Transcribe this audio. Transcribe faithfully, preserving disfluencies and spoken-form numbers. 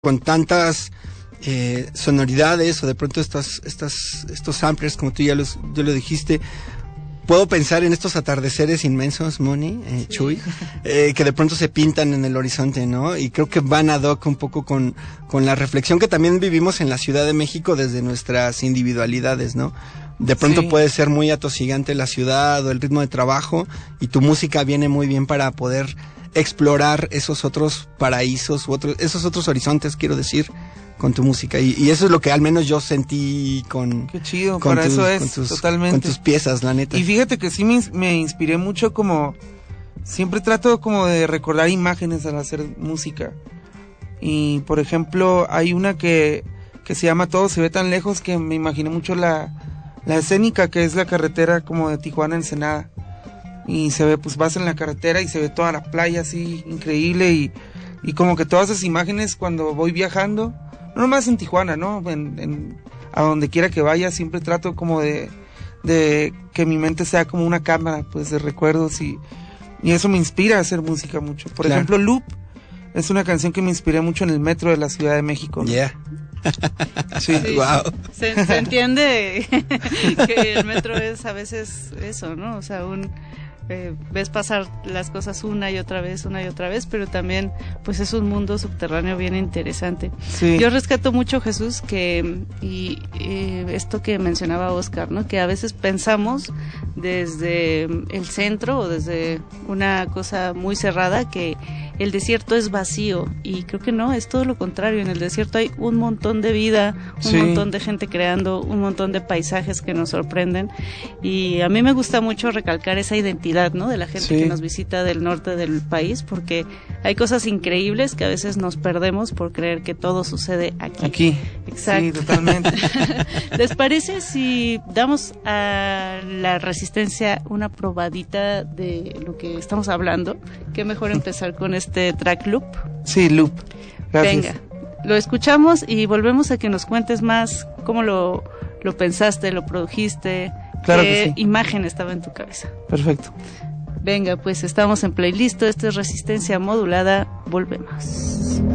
con tantas eh, sonoridades o de pronto estas, estas, estos samplers, como tú ya, los, ya lo dijiste, puedo pensar en estos atardeceres inmensos, Moni, eh, sí. Chuy, eh, que de pronto se pintan en el horizonte, ¿no? Y creo que van ad hoc un poco con, con la reflexión que también vivimos en la Ciudad de México desde nuestras individualidades, ¿no? De pronto sí. Puede ser muy atosigante la ciudad o el ritmo de trabajo y tu música viene muy bien para poder explorar esos otros paraísos u otros, esos otros horizontes, quiero decir, con tu música. Y, y eso es lo que al menos yo sentí con... Qué chido, con para tus, eso es, con tus, totalmente. Con tus piezas, la neta. Y fíjate que sí me, me inspiré mucho como... Siempre trato como de recordar imágenes al hacer música. Y, por ejemplo, hay una que, que se llama Todo se ve tan lejos, que me imaginé mucho la, la escénica, que es la carretera como de Tijuana a Ensenada. Y se ve, pues vas en la carretera y se ve toda la playa así, increíble, y, y como que todas esas imágenes cuando voy viajando, no nomás en Tijuana, ¿no? En, en, a donde quiera que vaya, siempre trato como de, de que mi mente sea como una cámara, pues, de recuerdos, y, y eso me inspira a hacer música mucho. Por claro. ejemplo, Loop es una canción que me inspiré mucho en el metro de la Ciudad de México, ¿no? Yeah. Sí. Sí, Wow. Se, se entiende que el metro es a veces eso, ¿no? O sea, un... Eh, ves pasar las cosas una y otra vez, una y otra vez, pero también pues es un mundo subterráneo bien interesante. Sí. Yo rescato mucho, Jesús, que y, y esto que mencionaba Oscar, ¿no? Que a veces pensamos desde el centro o desde una cosa muy cerrada que el desierto es vacío, y creo que no, es todo lo contrario. En el desierto hay un montón de vida, un sí. montón de gente creando, un montón de paisajes que nos sorprenden, y a mí me gusta mucho recalcar esa identidad, ¿no? De la gente sí. que nos visita del norte del país, porque hay cosas increíbles que a veces nos perdemos por creer que todo sucede aquí. Aquí. Exacto. Sí, totalmente. ¿Les parece si damos a la Resistencia una probadita de lo que estamos hablando? Qué mejor empezar con este track Loop. Sí, Loop. Gracias. Venga, lo escuchamos y volvemos a que nos cuentes más cómo lo, lo pensaste, lo produjiste, claro qué que sí. imagen estaba en tu cabeza. Perfecto. Venga, pues estamos en Playlist, esto es Resistencia Modulada, volvemos.